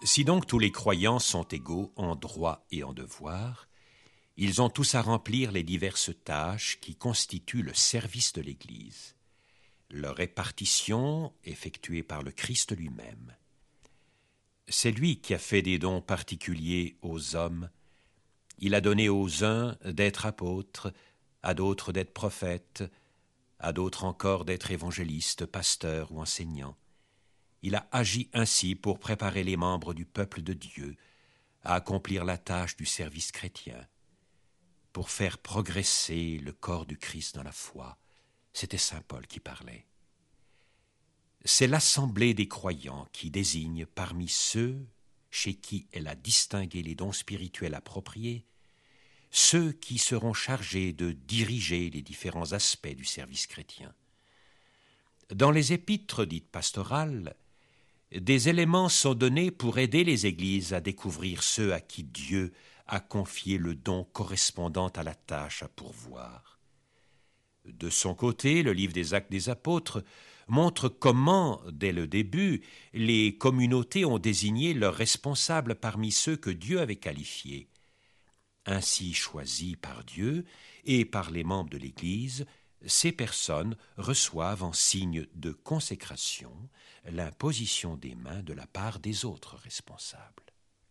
Si donc tous les croyants sont égaux en droit et en devoir, ils ont tous à remplir les diverses tâches qui constituent le service de l'Église. Leur répartition effectuée par le Christ lui-même. C'est lui qui a fait des dons particuliers aux hommes. Il a donné aux uns d'être apôtres, à d'autres d'être prophètes, à d'autres encore d'être évangélistes, pasteurs ou enseignants. Il a agi ainsi pour préparer les membres du peuple de Dieu à accomplir la tâche du service chrétien, pour faire progresser le corps du Christ dans la foi. C'était saint Paul qui parlait. C'est l'assemblée des croyants qui désigne parmi ceux chez qui elle a distingué les dons spirituels appropriés, ceux qui seront chargés de diriger les différents aspects du service chrétien. Dans les épîtres dites pastorales, des éléments sont donnés pour aider les églises à découvrir ceux à qui Dieu a confié le don correspondant à la tâche à pourvoir. De son côté, le livre des Actes des Apôtres montre comment, dès le début, les communautés ont désigné leurs responsables parmi ceux que Dieu avait qualifiés. Ainsi choisis par Dieu et par les membres de l'Église, ces personnes reçoivent en signe de consécration l'imposition des mains de la part des autres responsables.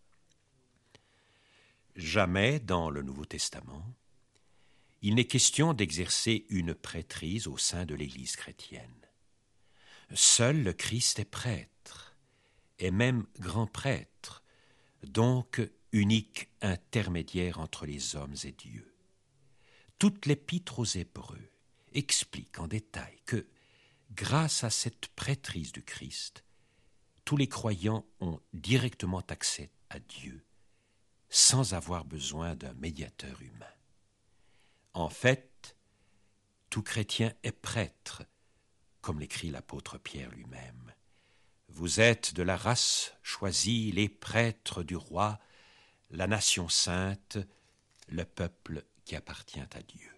Jamais dans le Nouveau Testament, il n'est question d'exercer une prêtrise au sein de l'Église chrétienne. Seul le Christ est prêtre, et même grand prêtre, donc unique intermédiaire entre les hommes et Dieu. Toute l'épître aux Hébreux explique en détail que, grâce à cette prêtrise du Christ, tous les croyants ont directement accès à Dieu, sans avoir besoin d'un médiateur humain. En fait, tout chrétien est prêtre, comme l'écrit l'apôtre Pierre lui-même. Vous êtes de la race choisie, les prêtres du roi, la nation sainte, le peuple qui appartient à Dieu.